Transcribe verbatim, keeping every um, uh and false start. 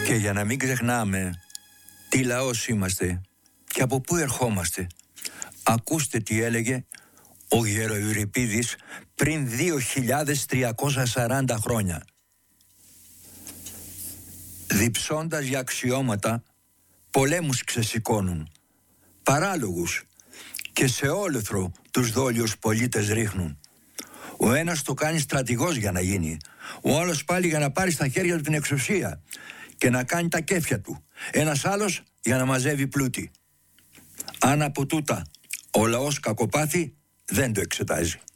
Και για να μην ξεχνάμε τι λαός είμαστε και από πού ερχόμαστε, ακούστε τι έλεγε ο Γεροευριπίδης πριν δύο χιλιάδες τριακόσια σαράντα χρόνια. Διψώντας για αξιώματα, πολέμους ξεσηκώνουν, παράλογους, και σε όλεθρο τους δόλιους πολίτες ρίχνουν. Ο ένας το κάνει στρατηγός για να γίνει, ο άλλος πάλι για να πάρει στα χέρια του την εξουσία και να κάνει τα κέφια του, ένας άλλος για να μαζεύει πλούτη. Αν από τούτα ο λαός κακοπάθει, δεν το εξετάζει.